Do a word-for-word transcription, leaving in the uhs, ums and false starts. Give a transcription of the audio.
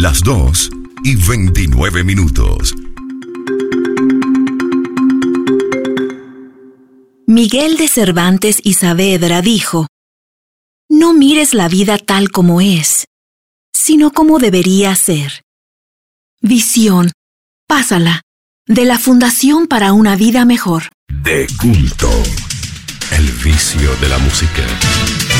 Las dos y veintinueve minutos. Miguel de Cervantes y Saavedra dijo: no mires la vida tal como es, sino como debería ser. Visión, pásala, de la Fundación para una Vida Mejor. De culto, el vicio de la música.